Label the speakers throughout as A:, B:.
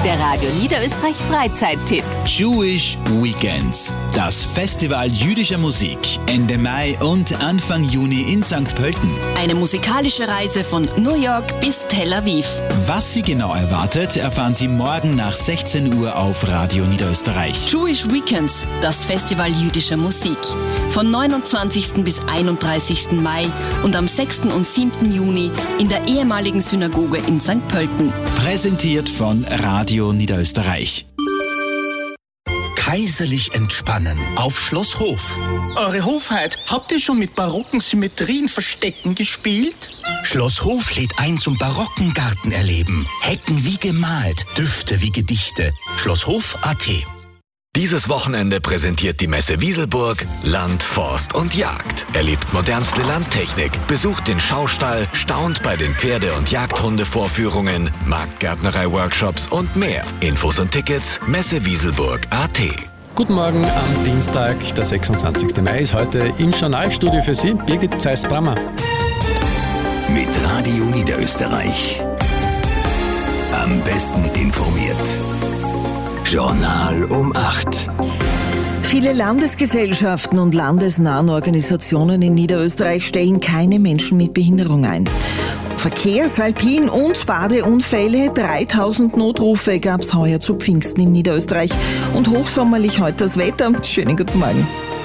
A: Der Radio Niederösterreich Freizeittipp.
B: Jewish Weekends. Das Festival jüdischer Musik. Ende Mai und Anfang Juni in St. Pölten.
A: Eine musikalische Reise von New York bis Tel Aviv.
B: Was Sie genau erwartet, erfahren Sie morgen nach 16 Uhr auf Radio Niederösterreich.
A: Jewish Weekends. Das Festival jüdischer Musik. Von 29. bis 31. Mai und am 6. und 7. Juni in der ehemaligen Synagoge in St. Pölten.
B: Präsentiert von Radio Niederösterreich.
C: Kaiserlich entspannen auf Schloss Hof.
D: Eure Hofheit, habt ihr schon mit barocken Symmetrien Verstecken gespielt?
C: Schloss Hof lädt ein zum barocken Garten erleben. Hecken wie gemalt, Düfte wie Gedichte. Schlosshof.at.
E: Dieses Wochenende präsentiert die Messe Wieselburg Land, Forst und Jagd. Erlebt modernste Landtechnik, besucht den Schaustall, staunt bei den Pferde- und Jagdhundevorführungen, Marktgärtnerei-Workshops und mehr. Infos und Tickets messewieselburg.at.
F: Guten Morgen am Dienstag, der 26. Mai ist heute im Journalstudio für Sie Birgit Zeiss-Brammer.
G: Mit Radio Niederösterreich. Am besten informiert. Journal um 8.
H: Viele Landesgesellschaften und landesnahen Organisationen in Niederösterreich stellen keine Menschen mit Behinderung ein. Verkehrs-, Alpin- und Badeunfälle, 3000 Notrufe gab es heuer zu Pfingsten in Niederösterreich. Und hochsommerlich heute das Wetter. Schönen guten Morgen.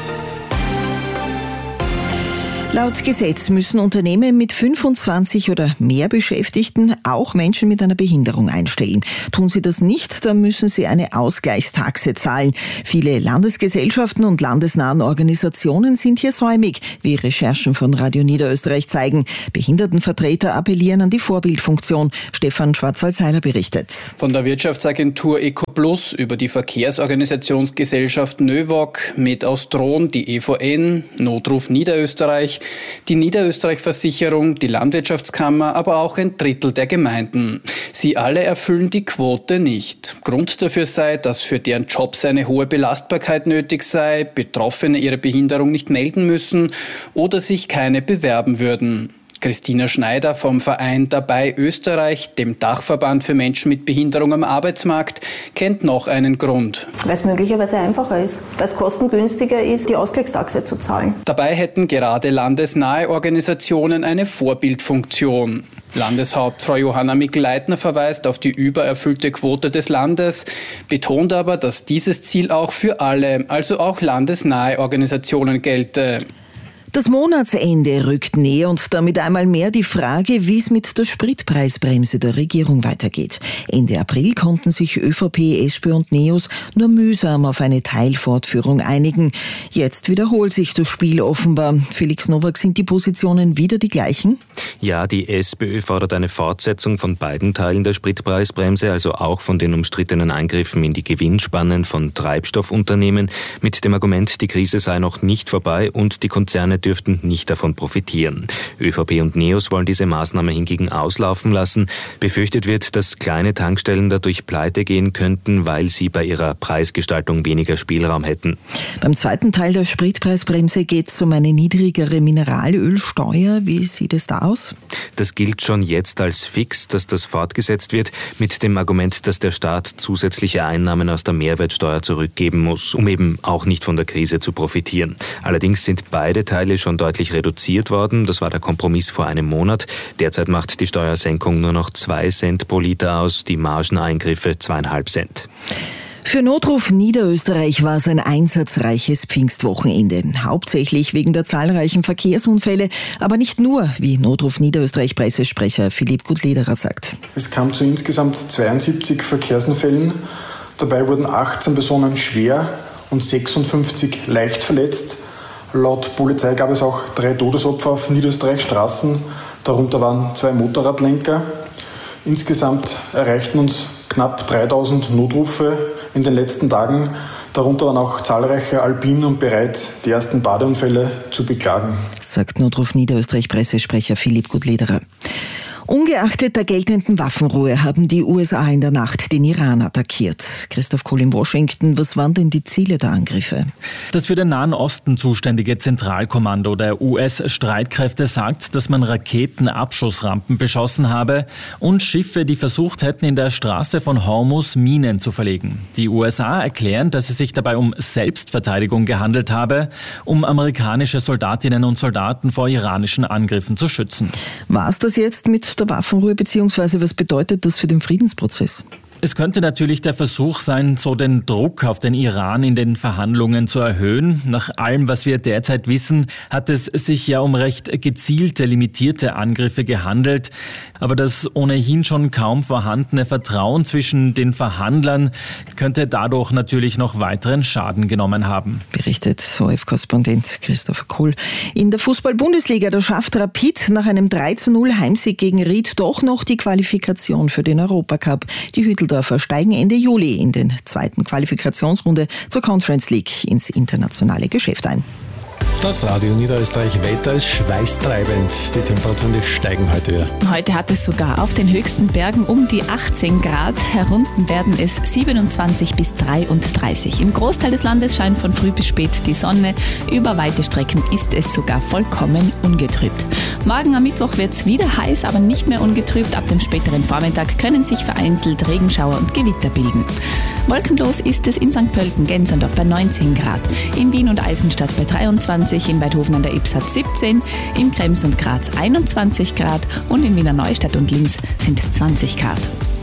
H: Laut Gesetz müssen Unternehmen mit 25 oder mehr Beschäftigten auch Menschen mit einer Behinderung einstellen. Tun sie das nicht, dann müssen sie eine Ausgleichstaxe zahlen. Viele Landesgesellschaften und landesnahen Organisationen sind hier säumig, wie Recherchen von Radio Niederösterreich zeigen. Behindertenvertreter appellieren an die Vorbildfunktion. Stefan Schwarzwald-Seiler berichtet.
I: Von der Wirtschaftsagentur EcoPlus über die Verkehrsorganisationsgesellschaft NÖVOG, Med-Austron, die EVN, Notruf Niederösterreich, die Niederösterreich-Versicherung, die Landwirtschaftskammer, aber auch ein Drittel der Gemeinden. Sie alle erfüllen die Quote nicht. Grund dafür sei, dass für deren Jobs eine hohe Belastbarkeit nötig sei, Betroffene ihre Behinderung nicht melden müssen oder sich keine bewerben würden. Christina Schneider vom Verein Dabei Österreich, dem Dachverband für Menschen mit Behinderung am Arbeitsmarkt, kennt noch einen Grund.
J: Weil es möglicherweise einfacher ist, weil es kostengünstiger ist, die Ausgleichstaxe zu zahlen.
I: Dabei hätten gerade landesnahe Organisationen eine Vorbildfunktion. Landeshauptfrau Johanna Mikl-Leitner verweist auf die übererfüllte Quote des Landes, betont aber, dass dieses Ziel auch für alle, also auch landesnahe Organisationen gelte.
H: Das Monatsende rückt näher und damit einmal mehr die Frage, wie es mit der Spritpreisbremse der Regierung weitergeht. Ende April konnten sich ÖVP, SPÖ und NEOS nur mühsam auf eine Teilfortführung einigen. Jetzt wiederholt sich das Spiel offenbar. Felix Nowak, sind die Positionen wieder die gleichen?
K: Ja, die SPÖ fordert eine Fortsetzung von beiden Teilen der Spritpreisbremse, also auch von den umstrittenen Eingriffen in die Gewinnspannen von Treibstoffunternehmen, mit dem Argument, die Krise sei noch nicht vorbei und die Konzerne dürften nicht davon profitieren. ÖVP und NEOS wollen diese Maßnahme hingegen auslaufen lassen. Befürchtet wird, dass kleine Tankstellen dadurch pleite gehen könnten, weil sie bei ihrer Preisgestaltung weniger Spielraum hätten.
H: Beim zweiten Teil der Spritpreisbremse geht es um eine niedrigere Mineralölsteuer. Wie sieht es da aus?
K: Das gilt schon jetzt als fix, dass das fortgesetzt wird, mit dem Argument, dass der Staat zusätzliche Einnahmen aus der Mehrwertsteuer zurückgeben muss, um eben auch nicht von der Krise zu profitieren. Allerdings sind beide Teile schon deutlich reduziert worden. Das war der Kompromiss vor einem Monat. Derzeit macht die Steuersenkung nur noch 2 Cent pro Liter aus, die Margeneingriffe 2,5 Cent.
H: Für Notruf Niederösterreich war es ein einsatzreiches Pfingstwochenende. Hauptsächlich wegen der zahlreichen Verkehrsunfälle, aber nicht nur, wie Notruf Niederösterreich Pressesprecher Philipp Gudlederer sagt.
L: Es kam zu insgesamt 72 Verkehrsunfällen. Dabei wurden 18 Personen schwer und 56 leicht verletzt. Laut Polizei gab es auch 3 Todesopfer auf Niederösterreichs Straßen. Darunter waren 2 Motorradlenker. Insgesamt erreichten uns knapp 3000 Notrufe in den letzten Tagen. Darunter waren auch zahlreiche Alpin und bereits die ersten Badeunfälle zu beklagen,
H: sagt Notruf Niederösterreich Pressesprecher Philipp Gudlederer. Ungeachtet der geltenden Waffenruhe haben die USA in der Nacht den Iran attackiert. Christoph Kohl in Washington, was waren denn die Ziele der Angriffe?
M: Das für den Nahen Osten zuständige Zentralkommando der US-Streitkräfte sagt, dass man Raketenabschussrampen beschossen habe und Schiffe, die versucht hätten, in der Straße von Hormuz Minen zu verlegen. Die USA erklären, dass es sich dabei um Selbstverteidigung gehandelt habe, um amerikanische Soldatinnen und Soldaten vor iranischen Angriffen zu schützen.
H: War es das jetzt mit der Waffenruhe, beziehungsweise was bedeutet das für den Friedensprozess?
M: Es könnte natürlich der Versuch sein, so den Druck auf den Iran in den Verhandlungen zu erhöhen. Nach allem, was wir derzeit wissen, hat es sich ja um recht gezielte, limitierte Angriffe gehandelt. Aber das ohnehin schon kaum vorhandene Vertrauen zwischen den Verhandlern könnte dadurch natürlich noch weiteren Schaden genommen haben.
H: Berichtet ORF-Korrespondent Christopher Kohl. In der Fußball-Bundesliga, da schafft Rapid nach einem 3:0 Heimsieg gegen Ried doch noch die Qualifikation für den Europacup. Die Hütteldorfer steigen Ende Juli in den zweiten Qualifikationsrunde zur Conference League ins internationale Geschäft ein.
F: Das Radio Niederösterreich Wetter ist schweißtreibend. Die Temperaturen, die steigen heute wieder.
N: Heute hat es sogar auf den höchsten Bergen um die 18 Grad. Herunten werden es 27 bis 33. Im Großteil des Landes scheint von früh bis spät die Sonne. Über weite Strecken ist es sogar vollkommen ungetrübt. Morgen am Mittwoch wird es wieder heiß, aber nicht mehr ungetrübt. Ab dem späteren Vormittag können sich vereinzelt Regenschauer und Gewitter bilden. Wolkenlos ist es in St. Pölten-Gensendorf bei 19 Grad. In Wien und Eisenstadt bei 23, in Weidhofen an der Ybbs 17, in Krems und Graz 21 Grad und in Wiener Neustadt und Linz sind es 20 Grad.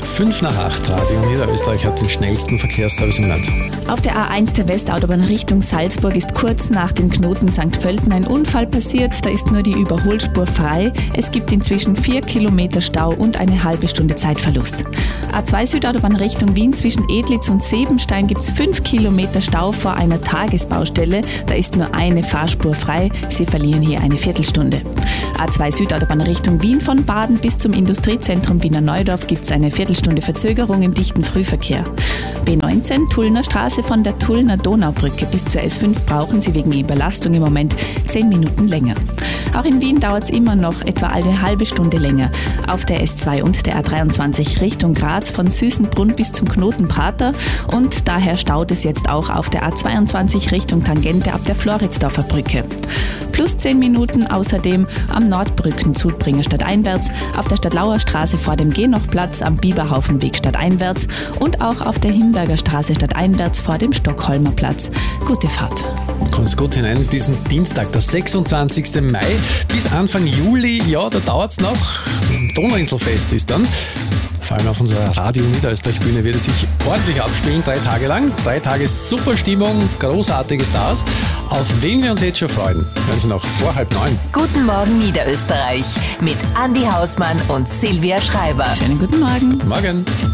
F: 7:55, Radio Niederösterreich hat den schnellsten Verkehrsservice im Land.
N: Auf der A1 der Westautobahn Richtung Salzburg ist kurz nach dem Knoten St. Pölten ein Unfall passiert. Da ist nur die Überholspur frei. Es gibt inzwischen 4 Kilometer Stau und eine halbe Stunde Zeitverlust. A2 Südautobahn Richtung Wien zwischen Edlitz und Sebenstein gibt es 5 Kilometer Stau vor einer Tagesbaustelle. Da ist nur eine Fahrspur frei. Sie verlieren hier eine Viertelstunde. A2 Südautobahn Richtung Wien von Baden bis zum Industriezentrum Wiener Neudorf gibt es eine Viertelstunde Verzögerung im dichten Frühverkehr. B19 Tullner Straße von der Tullner Donaubrücke bis zur S5 brauchen Sie wegen Überlastung im Moment 10 Minuten länger. Auch in Wien dauert es immer noch etwa eine halbe Stunde länger. Auf der S2 und der A23 Richtung Graz von Süßenbrunn bis zum Knoten Prater und daher staut es jetzt auch auf der A22 Richtung Tangente ab der Floridsdorfer Brücke. Plus 10 Minuten außerdem am Nordbrücken-Zudbringer stadteinwärts, auf der Stadtlauer Straße vor dem Genochplatz am Biberhaufenweg stadteinwärts und auch auf der Himberger Straße stadteinwärts vor dem Stockholmer Platz. Gute Fahrt.
F: Kommst gut hinein in diesen Dienstag, der 26. Mai bis Anfang Juli. Ja, da dauert es noch. Donauinselfest ist dann. Vor allem auf unserer Radio Niederösterreich-Bühne wird es sich ordentlich abspielen, 3 Tage lang. 3 Tage super Stimmung, großartige Stars, auf wen wir uns jetzt schon freuen. Also noch vor 8:30.
O: Guten Morgen Niederösterreich mit Andi Hausmann und Silvia Schreiber.
N: Schönen guten Morgen.
F: Guten Morgen.